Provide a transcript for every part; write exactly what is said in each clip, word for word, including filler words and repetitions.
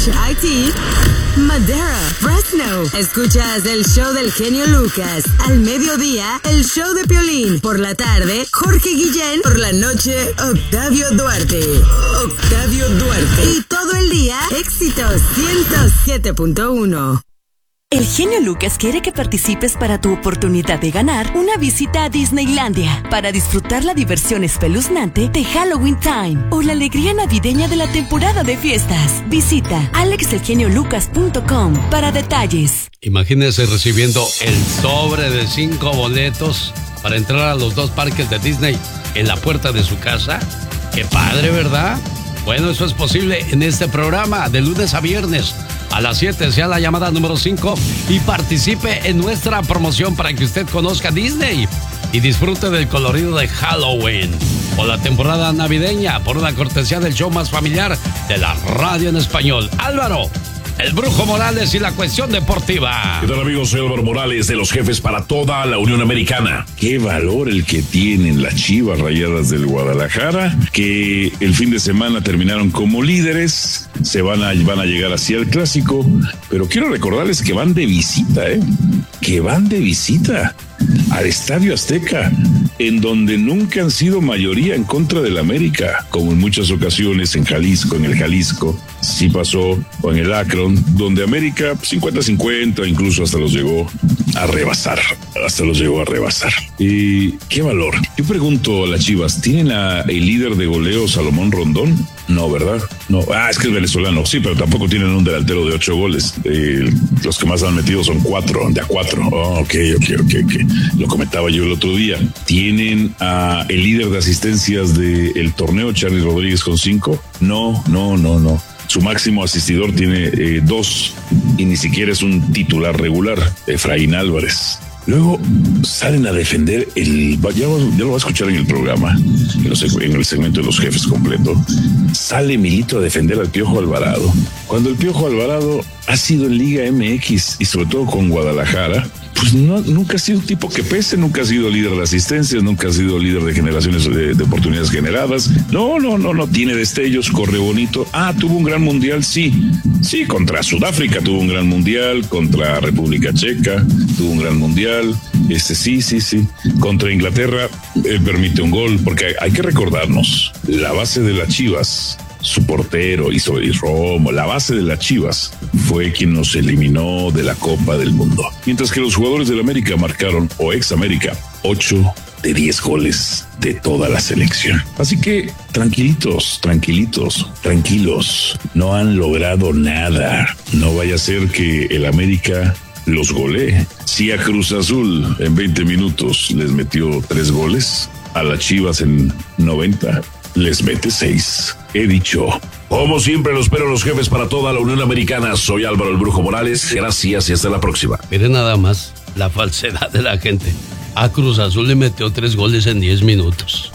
Orange, I T, Madera, Fresno. Escuchas el show del genio Lucas. Al mediodía, el show de Piolín. Por la tarde, Jorge Guillén. Por la noche, Octavio Duarte. Octavio Duarte. Y todo el día, éxitos ciento siete punto uno. El genio Lucas quiere que participes para tu oportunidad de ganar una visita a Disneylandia para disfrutar la diversión espeluznante de Halloween Time o la alegría navideña de la temporada de fiestas. Visita alex el genio lucas punto com para detalles. Imagínense recibiendo el sobre de cinco boletos para entrar a los dos parques de Disney en la puerta de su casa. ¡Qué padre!, ¿verdad? Bueno, eso es posible en este programa de lunes a viernes. A las siete sea la llamada número cinco y participe en nuestra promoción para que usted conozca Disney y disfrute del colorido de Halloween o la temporada navideña por una cortesía del show más familiar de la radio en español. Álvaro, el Brujo Morales y la cuestión deportiva. ¿Qué tal, amigos? Soy Álvaro Morales, de los jefes para toda la Unión Americana. Qué valor el que tienen las Chivas Rayadas del Guadalajara, que el fin de semana terminaron como líderes, se van a, van a llegar hacia el clásico, pero quiero recordarles que van de visita, ¿eh? Que van de visita al Estadio Azteca, en donde nunca han sido mayoría en contra del América, como en muchas ocasiones en Jalisco, en el Jalisco, sí pasó, o en el Akron, donde América cincuenta cincuenta, incluso hasta los llegó a rebasar, hasta los llegó a rebasar. Y qué valor. Yo pregunto a las Chivas, ¿tienen a el líder de goleo Salomón Rondón? No, ¿verdad? No, ah, es que es venezolano, sí, pero tampoco tienen un delantero de ocho goles. Eh, los que más han metido son cuatro, de a cuatro. Oh, ok, ok, ok, ok. Lo comentaba yo el otro día. Tienen a el líder de asistencias del torneo, Charly Rodríguez, con cinco. No, no, no, no. Su máximo asistidor tiene eh, dos y ni siquiera es un titular regular, Efraín Álvarez. Luego salen a defender el... Ya, ya lo va a escuchar en el programa, en, los, en el segmento de los jefes completo. Sale Milito a defender al Piojo Alvarado. Cuando el Piojo Alvarado ha sido en Liga M X y sobre todo con Guadalajara, pues no, nunca ha sido un tipo que pese, nunca ha sido líder de asistencias, nunca ha sido líder de generaciones de, de oportunidades generadas. No, no, no, no tiene destellos, corre bonito. Ah, tuvo un gran mundial, sí. Sí, contra Sudáfrica tuvo un gran mundial, contra República Checa tuvo un gran mundial. Este sí, sí, sí. Contra Inglaterra eh, permite un gol, porque hay, hay que recordarnos, la base de las Chivas, su portero y sobre Romo, la base de las Chivas, fue quien nos eliminó de la Copa del Mundo. Mientras que los jugadores del América marcaron, o ex América, ocho de diez goles de toda la selección. Así que tranquilitos, tranquilitos, tranquilos. No han logrado nada. No vaya a ser que el América los golee. Si a Cruz Azul en veinte minutos les metió tres goles, a las Chivas en noventa les mete seis. He dicho. Como siempre, los espero los jefes para toda la Unión Americana. Soy Álvaro el Brujo Morales. Gracias y hasta la próxima. Miren nada más la falsedad de la gente. A Cruz Azul le metió tres goles en diez minutos.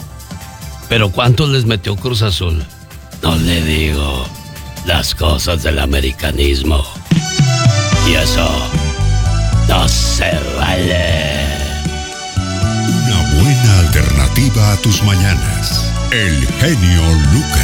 ¿Pero cuántos les metió Cruz Azul? No le digo. Las cosas del americanismo. Y eso no se vale. Una buena alternativa a tus mañanas. El genio Lucas.